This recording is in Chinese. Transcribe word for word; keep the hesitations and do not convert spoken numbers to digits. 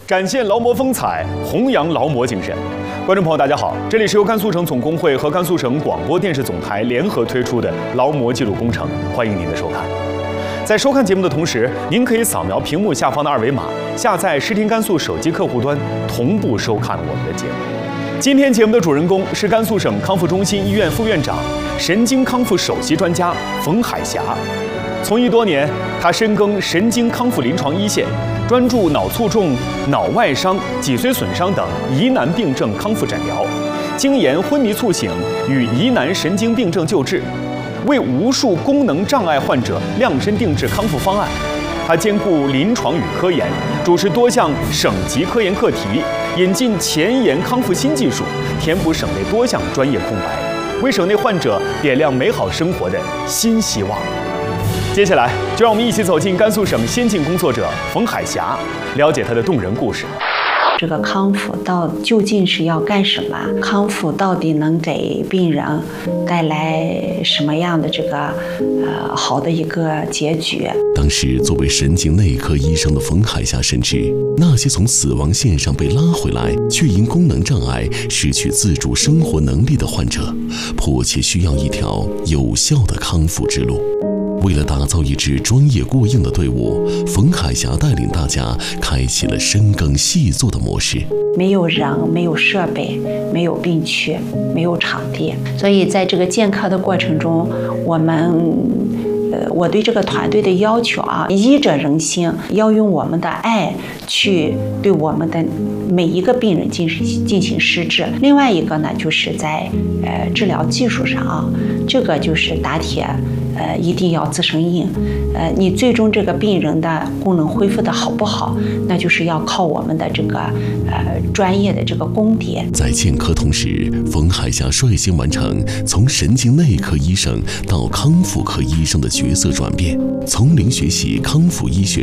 展现劳模风采，弘扬劳模精神。观众朋友，大家好，这里是由甘肃省总工会和甘肃省广播电视总台联合推出的劳模记录工程，欢迎您的收看。在收看节目的同时，您可以扫描屏幕下方的二维码，下载视听甘肃手机客户端，同步收看我们的节目。今天节目的主人公是甘肃省康复中心医院副院长、神经康复首席专家冯海霞。从医多年，他深耕神经康复临床一线，专注脑卒中、脑外伤、脊髓损伤等疑难病症康复诊疗，精研昏迷促醒与疑难神经病症救治，为无数功能障碍患者量身定制康复方案。他兼顾临床与科研，主持多项省级科研课题，引进前沿康复新技术，填补省内多项专业空白，为省内患者点亮美好生活的新希望。接下来，就让我们一起走进甘肃省先进工作者冯海霞，了解她的动人故事。 这个康复到究竟是要干什么？康复到底能给病人带来什么样的这个呃好的一个结局？ 当时作为神经内科医生的冯海霞深知，那些从死亡线上被拉回来，却因功能障碍失去自主生活能力的患者，迫切需要一条有效的康复之路。为了打造一支专业过硬的队伍，冯海霞带领大家开启了深耕细作的模式。 没有人，没有设备，没有病区，没有场地，所以在这个建科的过程中，我们呃，我对这个团队的要求啊，医者仁心，要用我们的爱去对我们的每一个病人进行进行施治。另外一个呢，就是在呃治疗技术上啊，这个就是打铁。呃，一定要自身硬，呃，你最终这个病人的功能恢复的好不好，那就是要靠我们的这个呃专业的这个功底。 在建科同时，冯海霞率先完成从神经内科医生到康复科医生的角色转变，从零学习康复医学